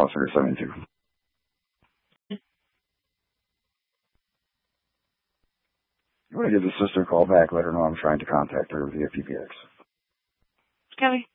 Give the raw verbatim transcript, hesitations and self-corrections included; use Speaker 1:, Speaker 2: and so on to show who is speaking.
Speaker 1: Officer seventy-two. You want to give the sister a call back, let her know I'm trying to contact her via P P X.
Speaker 2: Kelly.